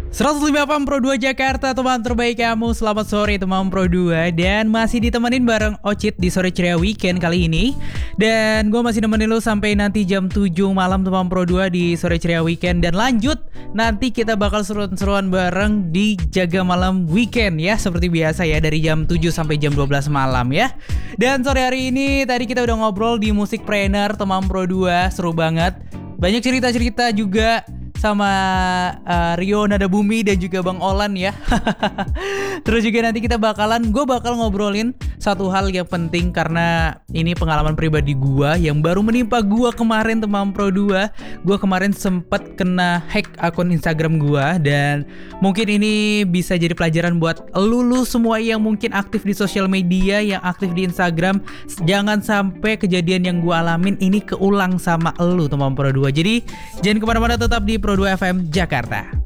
105 Pro 2 Jakarta, teman terbaik kamu. Selamat sore teman Pro 2. Dan masih ditemenin bareng Ocit di Sore Ceria Weekend kali ini. Dan gue masih nemenin lo sampai nanti jam 7 malam teman Pro 2 di Sore Ceria Weekend. Dan lanjut, nanti kita bakal seruan-seruan bareng di Jaga Malam Weekend ya. Seperti biasa ya, dari jam 7 sampai jam 12 malam ya. Dan sore hari ini tadi kita udah ngobrol di Musikpreneur teman Pro 2. Seru banget. Banyak cerita-cerita juga sama Rio Nada Bumi dan juga Bang Olan ya. Terus juga nanti gue bakal ngobrolin satu hal yang penting karena ini pengalaman pribadi gue yang baru menimpa gue kemarin teman Pro 2. Gue kemarin sempat kena hack akun Instagram gue dan mungkin ini bisa jadi pelajaran buat lu semua yang mungkin aktif di sosial media, yang aktif di Instagram. Jangan sampai kejadian yang gue alamin ini keulang sama lu teman Pro 2. Jadi jangan kemana-mana, tetap di Pro 2 FM Jakarta.